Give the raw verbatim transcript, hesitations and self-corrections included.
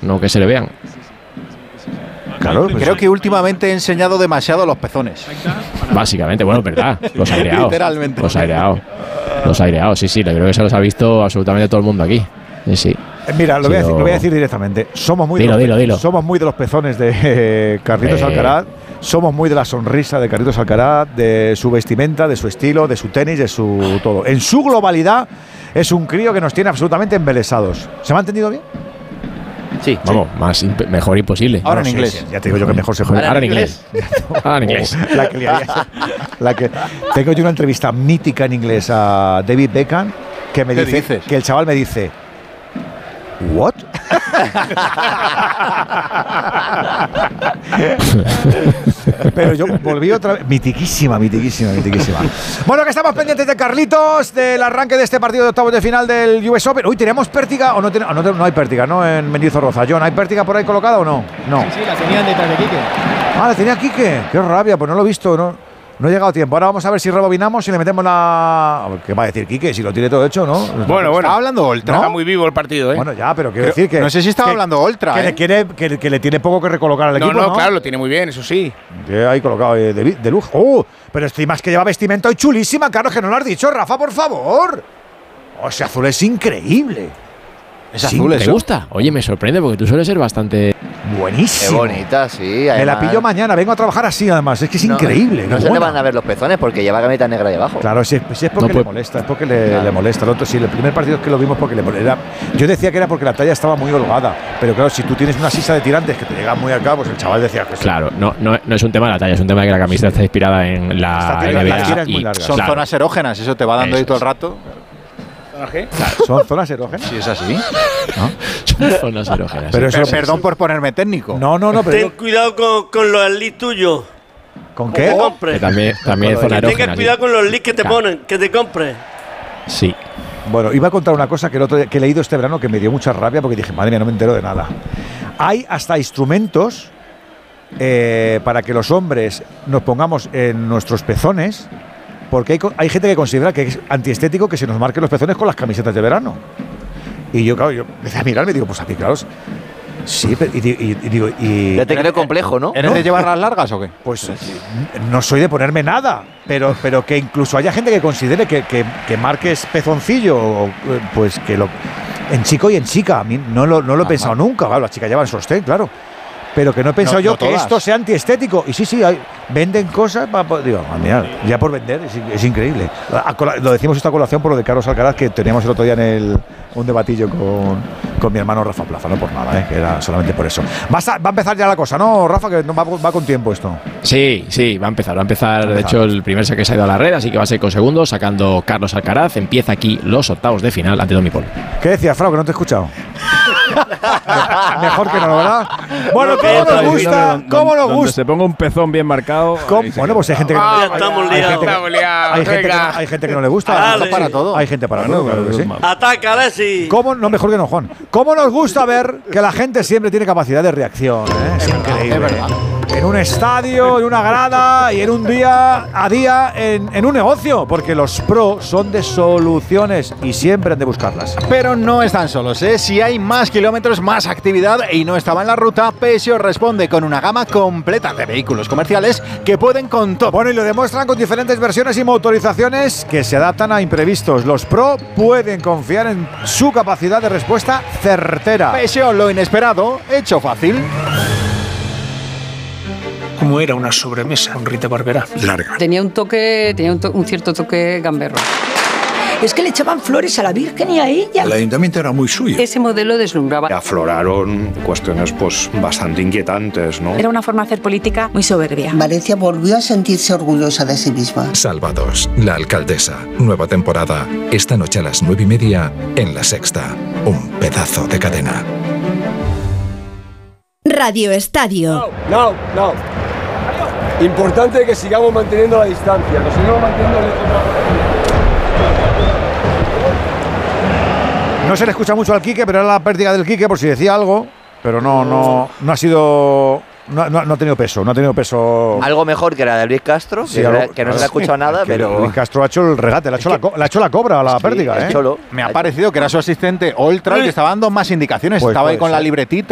no que se le vean. Claro, pues creo que últimamente he enseñado demasiado los pezones. Básicamente, bueno, verdad, los aireados. Literalmente. Los aireados. Los aireados, sí, sí, creo que se los ha visto absolutamente todo el mundo aquí. Sí, sí. Eh, mira, lo, sí, voy a decir, lo voy a decir directamente. Somos muy, dilo, de, los, dilo, dilo. somos muy de los pezones de eh, Carlitos eh. Alcaraz. Somos muy de la sonrisa de Carlitos Alcaraz, de su vestimenta, de su estilo, de su tenis, de su todo. En su globalidad es un crío que nos tiene absolutamente embelesados. ¿Se me ha entendido bien? Sí, vamos, sí. más imp mejor imposible. Ahora en inglés. Sí, sí, ya te digo yo que mejor se juega. Ahora en inglés. Ahora en inglés. La que, la que tengo yo una entrevista mítica en inglés a David Beckham que me dice dices? que el chaval me dice ¿what? Pero yo volví otra vez. Mitiquísima, mitiquísima, mitiquísima. Bueno, que estamos pendientes de Carlitos, del arranque de este partido de octavos de final del U S Open. Uy, ¿tenemos pértiga o no? Ten, no, no hay pértiga, ¿no? En Mendizorroza. John, ¿hay pértiga por ahí colocada o no? No. Sí, sí, la tenían detrás de Quique. Ah, la tenía Quique. Qué rabia, pues no lo he visto, ¿no? No ha llegado a tiempo. Ahora vamos a ver si rebobinamos y le metemos la… ¿Qué va a decir Quique? Si lo tiene todo hecho, ¿no? Bueno, bueno. Estaba hablando Oltra. ¿No? Está muy vivo el partido, ¿eh? Bueno, ya, pero quiero decir que… No sé si estaba que, hablando Oltra, que, ¿eh? le quiere, que, que le tiene poco que recolocar al no, equipo, no, ¿no? claro, lo tiene muy bien, eso sí. Que ahí colocado de, de, de lujo. ¡Oh! Pero estoy más que lleva vestimenta hoy chulísima, Carlos, que no lo has dicho, Rafa, por favor. Oh, ese azul es increíble. Es azul, ¿te gusta? Oye, me sorprende porque tú sueles ser bastante… Buenísimo. Qué bonita, sí. Además, me la pillo mañana, vengo a trabajar así además. Es que es no, increíble. No se buena. le van a ver los pezones porque lleva camiseta negra debajo. Claro, si, si es porque no, le pues, molesta, es porque le, claro. le molesta. El otro, sí, el primer partido es que lo vimos porque le molesta. Yo decía que era porque la talla estaba muy holgada, pero claro, si tú tienes una sisa de tirantes que te llega muy acá, pues el chaval decía que… Claro, no, no, no es un tema de la talla, es un tema de que la camiseta está inspirada en la N B A. La, la y, larga, son claro. zonas erógenas, eso te va dando ahí todo el rato. Claro, ¿son zonas erógenas? Sí, es así. ¿No? Son zonas erógenas. Pero eso, perdón por ponerme técnico. No, no, no. Pero ten cuidado con, con los leads tuyos. ¿Con qué? Que también también es zona erógena. Tengas cuidado con los leads que te ponen, que te compres. Sí. Bueno, iba a contar una cosa que, el otro día, que he leído este verano que me dio mucha rabia porque dije, madre mía, no me entero de nada. Hay hasta instrumentos eh, para que los hombres nos pongamos en nuestros pezones. Porque hay, hay gente que considera que es antiestético que se nos marquen los pezones con las camisetas de verano. Y yo, claro, yo empecé a mirarme y digo, pues a mí, claro, sí, y, y, y digo… Y, ya te creo complejo, ¿no? ¿Eres ¿no? de llevar las largas o qué? Pues no soy de ponerme nada, pero, pero que incluso haya gente que considere que, que, que marques pezoncillo, pues que lo… En chico y en chica, a mí no lo, no lo he pensado nunca, claro, las chicas llevan sostén, claro. Pero que no he pensado no, yo no que esto sea antiestético. Y sí, sí, hay, venden cosas para… Digo, mira, ya por vender, es, es increíble. Lo decimos esta colación por lo de Carlos Alcaraz, que teníamos el otro día en el, un debatillo con, con mi hermano Rafa Plaza, no por nada, ¿eh? Que era solamente por eso. Va a, va a empezar ya la cosa, ¿no, Rafa? Que no va, va con tiempo esto. Sí, sí, va a empezar. Va a empezar, va a empezar. De hecho, el primer saque se ha ido a la red, así que va a ser con segundos, sacando Carlos Alcaraz. Empieza aquí los octavos de final ante Tommy Paul. ¿Qué decías, Frau, que no te he escuchado? Mejor que no, ¿no, verdad? Bueno, ¿cómo nos gusta? ¿Cómo nos gusta? Se ponga un pezón bien marcado. Bueno, pues hay gente que no, ah, hay, estamos hay, liados. gente que, hay, gente que no, hay gente que no le gusta. Dale, para sí. todo. Hay gente para todo, claro que sí. Ataca, Alessi. ¿Cómo? No, mejor que no, Juan. ¿Cómo nos gusta ver que la gente siempre tiene capacidad de reacción? ¿eh? Es, es increíble. Verdad, es verdad. En un estadio, en una grada y en un día a día en, en un negocio, porque los pro son de soluciones y siempre han de buscarlas. Pero no están solos, ¿eh? Si hay más kilómetros, más actividad y no estaba en la ruta, Peugeot responde con una gama completa de vehículos comerciales que pueden con todo. Bueno, y lo demuestran con diferentes versiones y motorizaciones que se adaptan a imprevistos. Los pro pueden confiar en su capacidad de respuesta certera. Peugeot, lo inesperado, hecho fácil. Como era una sobremesa con Rita Barberá. Larga. Tenía un toque, tenía un, to un cierto toque gamberro. Es que le echaban flores a la Virgen y a ella. El ayuntamiento era muy suyo. Ese modelo deslumbraba. Afloraron cuestiones pues bastante inquietantes, ¿no? Era una forma de hacer política muy soberbia. Valencia volvió a sentirse orgullosa de sí misma. Salvados, la alcaldesa. Nueva temporada. Esta noche a las nueve y media en La Sexta. Un pedazo de cadena. Radio Estadio. No, no, no. Importante que sigamos manteniendo la distancia. Que sigamos manteniendo el... No se le escucha mucho al Quique, pero era la pérdida del Quique por si decía algo. Pero no, no, no ha sido… No, no, no ha tenido peso, no ha tenido peso. Algo mejor que la de Luis Castro, sí, que, algo, que no se le ha escuchado nada, pero… Luis Castro ha hecho el regate, le ha hecho, la, co la, ha hecho la cobra a la sí, pérdida, ¿eh? Me ha parecido que era su asistente Oltra el que estaba dando más indicaciones, pues estaba ahí con ser. la libretita.